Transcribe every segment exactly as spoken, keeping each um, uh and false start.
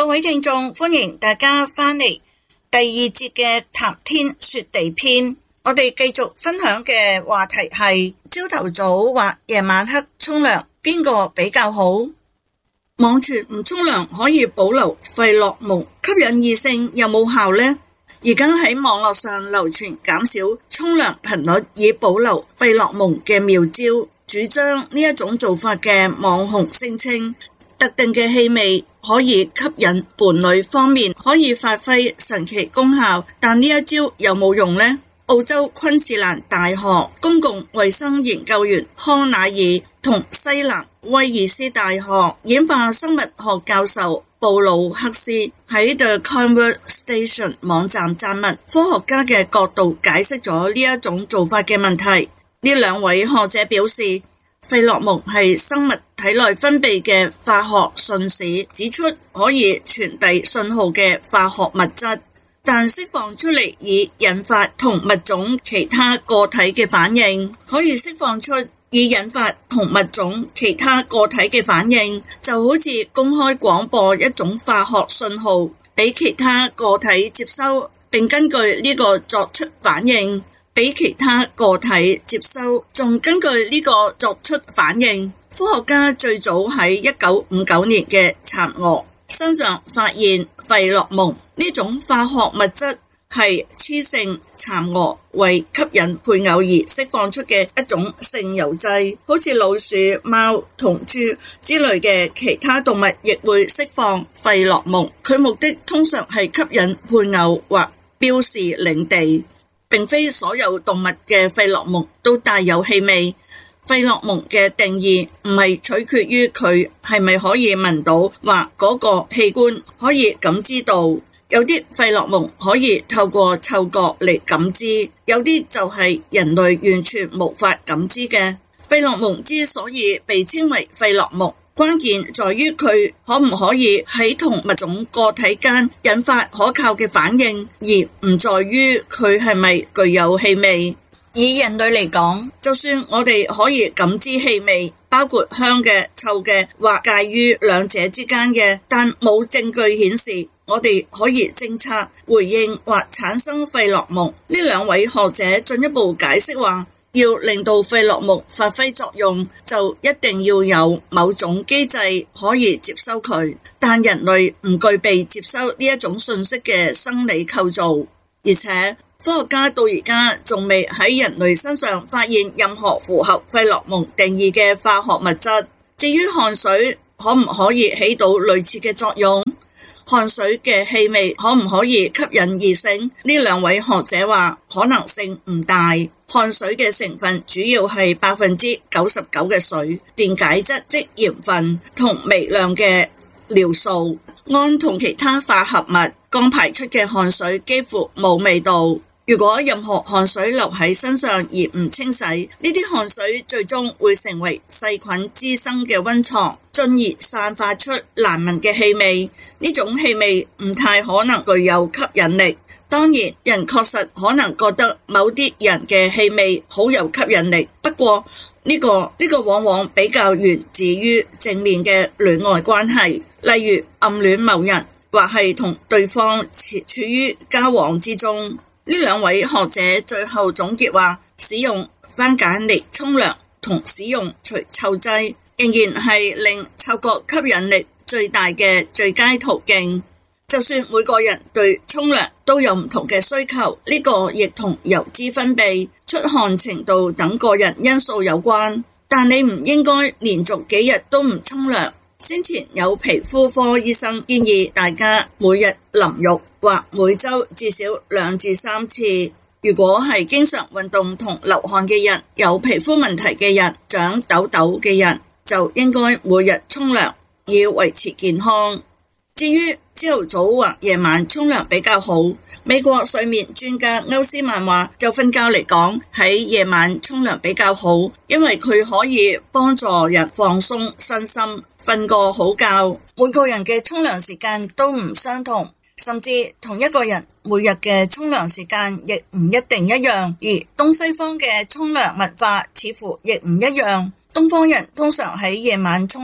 各位聽眾，歡迎大家返嚟第二節嘅談天說地篇。我哋繼續分享嘅話題係朝頭早或夜晚黑沖涼邊個比較好？網傳唔沖涼可以保留費洛蒙，吸引異性有冇效呢？而家喺網絡上流傳減少沖涼頻率以保留費洛蒙嘅妙招，主張呢一種做法嘅網紅聲稱特定嘅氣味可以吸引伴侶方面可以發揮神奇功效，但呢一招有冇用呢？澳洲昆士蘭大學公共衛生研究員康乃爾同西南威爾斯大學演化生物學教授布魯克斯喺 The Conversation 網站撰文，科學家嘅角度解釋咗呢一種做法嘅問題。呢兩位學者表示，費洛蒙係生物體內分泌嘅化學信使，指出可以傳遞信號嘅化學物質，但釋放出嚟以引發同物種其他個體嘅反應，可以釋放出以引發同物種其他個體嘅反應，就好似公開廣播一種化學信號俾其他個體接收，並根據呢個作出反應。俾其他個體接收，仲根據呢個作出反應。科學家最早喺一九五九年嘅蠶蛾身上發現費洛蒙呢種化學物質係雌性蠶蛾為吸引配偶而釋放出嘅一種性油劑，好似老鼠、貓同豬之類嘅其他動物亦會釋放費洛蒙。佢目的通常係吸引配偶或標示領地。並非所有動物嘅費洛蒙都帶有氣味。費洛蒙嘅定義唔係取決於佢係咪可以聞到或嗰個器官可以感知到。有啲費洛蒙可以透過嗅覺嚟感知，有啲就係人類完全無法感知嘅。費洛蒙之所以被稱為費洛蒙，關鍵在於佢可唔可以喺同物種個體間引發可靠嘅反應，而唔在於佢係咪具有氣味。以人類嚟講，就算我哋可以感知氣味，包括香嘅、臭嘅或介於兩者之間嘅，但冇證據顯示我哋可以偵測、回應或產生費洛蒙。呢兩位學者進一步解釋話，要令到費洛蒙發揮作用，就一定要有某種機制可以接收佢，但人類唔具備接收呢一種信息嘅生理構造，而且科學家到而家仲未喺人類身上發現任何符合費洛蒙定義嘅化學物質。至於汗水可唔可以起到類似嘅作用？汗水嘅氣味可唔可以吸引異性？呢兩位學者話可能性唔大。汗水嘅成分主要係百分之九十九嘅水、電解質即鹽分同微量嘅尿素。氨同其他化合物降排出嘅汗水幾乎冇味道。如果任何汗水留喺身上而唔清洗，呢啲汗水最終會成為細菌滋生嘅溫床，進而散發出難聞嘅氣味。呢種氣味唔太可能具有吸引力。當然，人確實可能覺得某啲人嘅氣味好有吸引力，不過呢個呢個往往比較源自於正面嘅戀愛關係，例如暗戀某人或係同對方處於交往之中。呢兩位學者最後總結話，使用番梘嚟沖涼同使用除臭劑仍然係令嗅覺吸引力最大嘅最佳途徑。就算每個人對沖涼都有唔同嘅需求，呢個亦同油脂分泌、出汗程度等個人因素有關，但你唔應該連續幾日都唔沖涼。先前有皮膚科醫生建議大家每日淋浴或每周至少兩至三次。如果係經常運動同流汗嘅人、有皮膚問題嘅人、長痘痘嘅人，就應該每日沖涼，以維持健康。至於朝頭早或夜晚沖涼比較好，美國睡眠專家歐斯曼話，就瞓覺嚟講，喺夜晚沖涼比較好，因為佢可以幫助人放鬆身心，瞓個好覺。每個人嘅沖涼時間都唔相同，甚至同一個人每日嘅沖涼時間亦唔一定一樣，而東西方嘅沖涼文化似乎亦唔一樣。東方人通常喺夜晚沖涼，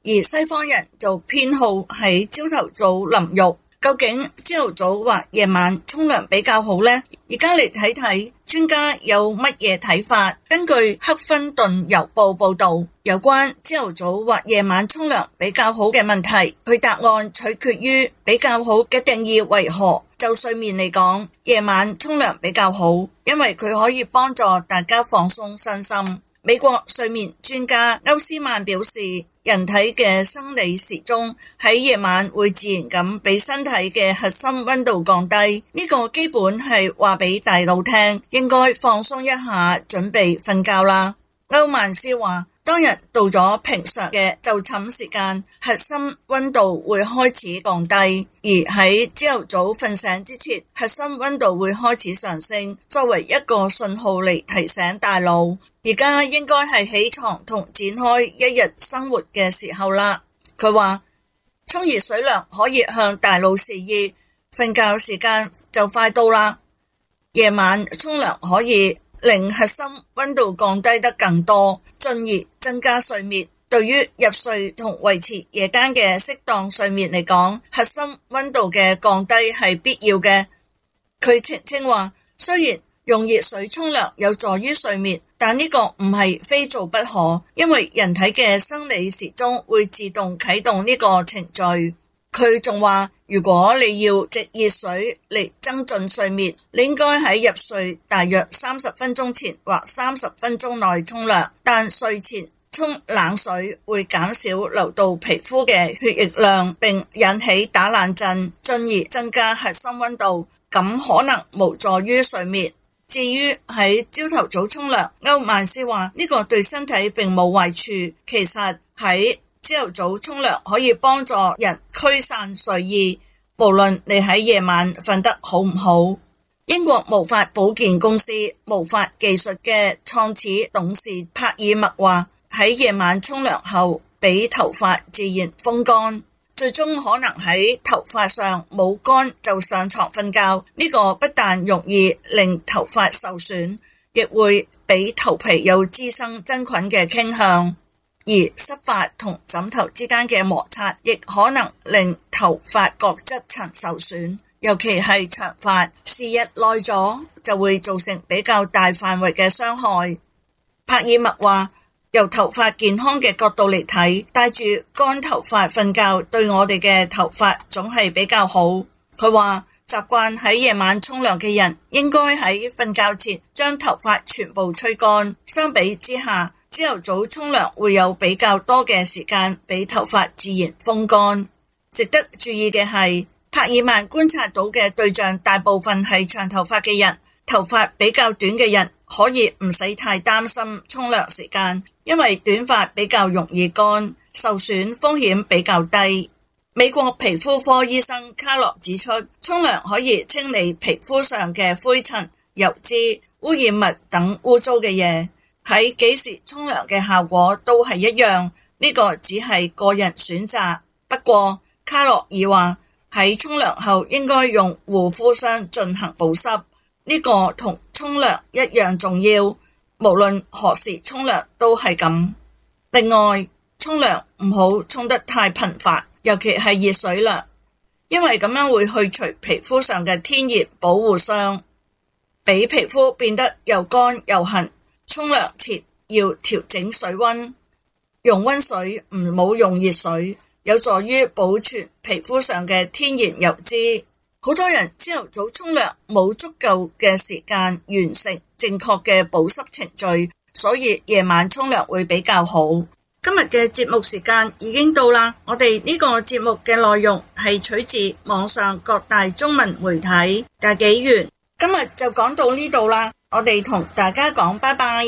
而西方人就偏好喺朝頭早淋浴。究竟朝頭早或夜晚沖涼比較好呢？而家嚟睇睇專家有乜嘢睇法。根據赫芬頓郵報報道，有關朝頭早或夜晚沖涼比較好嘅問題，佢答案取決於比較好嘅定義為何。就睡眠嚟講，夜晚沖涼比較好，因為佢可以幫助大家放鬆身心。美國睡眠專家歐斯曼表示，人體嘅生理時鐘喺夜晚會自然咁俾身體嘅核心溫度降低，呢個基本係話俾大腦聽，應該放鬆一下，準備瞓覺啦。歐曼斯話，當人到咗平常嘅就寢時間，核心溫度會開始降低，而喺朝頭早瞓醒之前，核心溫度會開始上升，作為一個信號嚟提醒大腦，而家應該係起床同展開一日生活嘅時候啦。佢話，沖熱水涼可以向大腦示意，瞓覺時間就快到啦。夜晚沖涼可以令核心溫度降低得更多，進而增加睡眠。對於入睡同維持夜間嘅適當睡眠嚟講，核心溫度嘅降低係必要嘅。佢澄清話，雖然用熱水沖涼有助於睡眠，但呢個唔係非做不可，因為人體嘅生理時鐘會自動啟動呢個程序。佢仲話，如果你要藉熱水嚟增進睡眠，你應該喺入睡大約三十分鐘前或三十分鐘內沖涼，但睡前沖冷水會減少流到皮膚嘅血液量，並引起打冷震，進而增加核心溫度，咁可能無助於睡眠。至於喺朝頭早沖涼，歐曼斯話呢個對身體並冇壞處。其實喺朝頭早沖涼可以幫助人驅散睡意，無論你喺夜晚瞓得好唔好。英國毛髮保健公司毛髮技術嘅創始董事帕爾默話，喺夜晚沖涼後俾頭髮自然風乾，最終可能喺頭髮上冇乾就上床瞓覺，呢個不但容易令頭髮受損，亦會俾頭皮有滋生真菌嘅傾向。而濕髮同枕頭之間嘅摩擦亦可能令頭髮角質層受損，尤其係長髮，時日耐咗就會造成比較大範圍嘅傷害。帕爾默話，由頭髮健康嘅角度嚟睇，帶住乾頭髮瞓覺對我哋嘅頭髮總係比較好。佢話，習慣喺夜晚沖涼嘅人應該喺瞓覺前將頭髮全部吹乾，相比之下，朝頭早沖涼會有比較多嘅時間俾頭髮自然風乾。值得注意嘅係，帕爾默觀察到嘅對象大部分係長頭髮嘅人，頭髮比較短嘅人可以唔使太擔心沖涼時間，因為短髮比較容易乾，受損風險比較低。美國皮膚科醫生卡洛指出，沖涼可以清理皮膚上嘅灰塵、油脂、污染物等污糟嘅嘢。喺幾時沖涼嘅效果都係一樣，呢個只係個人選擇。不過卡洛爾話，喺沖涼後應該用護膚霜進行保濕，呢個同沖涼一樣重要，無論何時沖涼都係咁。另外，沖涼唔好沖得太頻繁，尤其係熱水涼，因為咁樣會去除皮膚上嘅天然保護霜，俾皮膚變得又乾又痕。沖涼前要調整水溫，用溫水唔好用熱水，有助於保存皮膚上嘅天然油脂。好多人朝頭早沖涼冇足夠嘅時間完成正確嘅保濕程序，所以夜晚沖涼會比較好。今日嘅節目時間已經到啦，我哋呢個節目嘅內容係取自網上各大中文媒體大紀元。今日就講到呢度啦，我哋同大家講拜拜。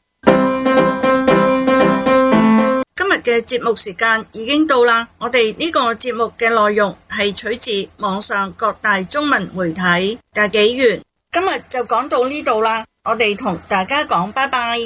今日嘅節目時間已經到啦，我哋呢個節目嘅內容係取自網上各大中文媒體大紀元。今日就講到呢度啦，我哋同大家講拜拜。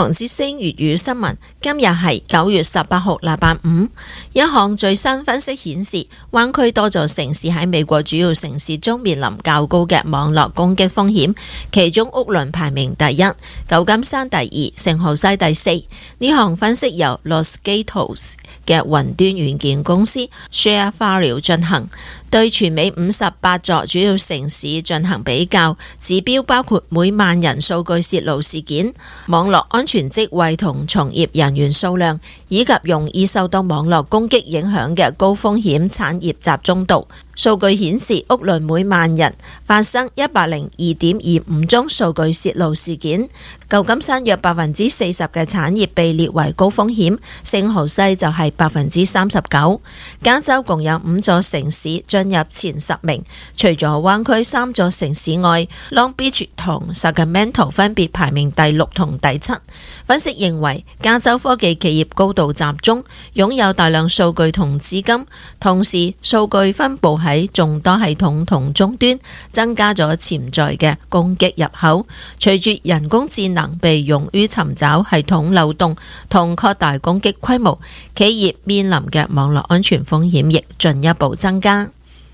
韓之聲粵語新聞，今日係九月十八號，禮拜五。一項最新分析顯示，灣區多座城市喺美國主要城市中面臨較高嘅網絡攻擊風險，其中屋崙排名第一，舊金山第二，聖荷西第四。呢項分析由 Los Gatos 嘅雲端軟件公司 ShareFile 進行，對全美五十八座主要城市進行比較，指標包括每萬人數據泄露事件、網絡安全職位同從業人員數量，以及容易受到網絡攻擊影響嘅高風險產業集中度。數據顯示，屋崙每萬人發生一百零二點二五宗數據泄露事件，舊金山約百分之四十嘅產業被列為高風險，聖荷西就係百分之三十九。加州共有五座城市進入前十名，除咗灣區三座城市外， Long Beach 同 Sacramento 分別排名第六同第七。分析認為，加州科技企業高度集中，擁有大量數據同資金，同時數據分佈喺眾多系統同終端，增加咗潛在嘅攻擊入口。隨住人工智能被用於尋找系統漏洞同擴大攻擊規模，企業面臨嘅網絡安全風險亦進一步增加。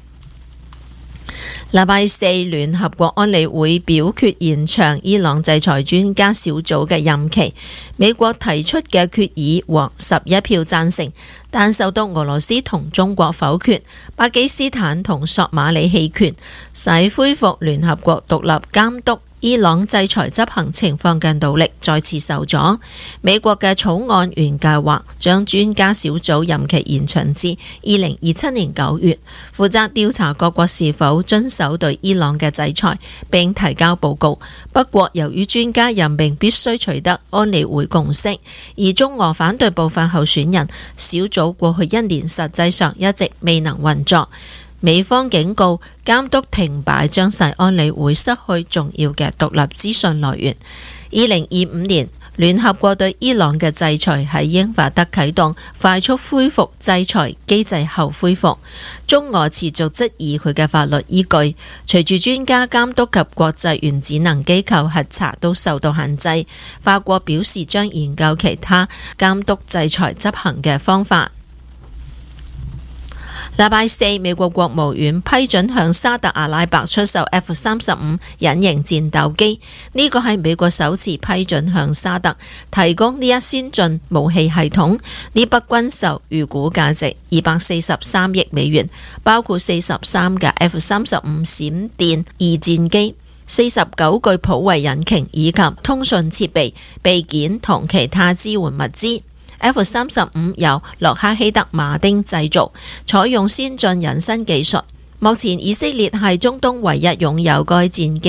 禮拜四，聯合國安理會表決延長伊朗制裁專家小組嘅任期。美國提出嘅決議獲十一票贊成，但受到俄羅斯同中國否決，巴基斯坦同索馬里棄權，使恢復聯合國獨立監督伊朗制裁執行情況嘅努力再次受阻。美國嘅草案原計劃將專家小組任期延長至二零二七年九月，負責調查各國是否遵守對伊朗嘅制裁，並提交報告。不過，由於專家任命必須取得安理會共識，而中俄反對部分候選人，小組過去一年實際上一直未能運作。美方警告，監督停擺將使安理會失去重要嘅獨立資訊來源。二零二五年，聯合國對伊朗嘅制裁喺英法德啟動快速恢復制裁機制後恢復。中俄持續質疑佢嘅法律依據。隨住專家監督及國際原子能機構核查都受到限制，法國表示將研究其他監督制裁執行嘅方法。禮拜四，美國國務院批准向沙特阿拉伯出售 F 三十五隱形戰鬥機，呢個係美國首次批准向沙特提供呢一先進武器系統。呢筆軍售預估價值二百四十三億美元，包括四十三架 F 三十五閃電二戰機、四十九具普惠引擎以及通訊設備、備件同其他支援物資。F 三十五由洛克希德馬丁製造，採用先進隱身技術。目前以色列係中東唯一擁有該戰機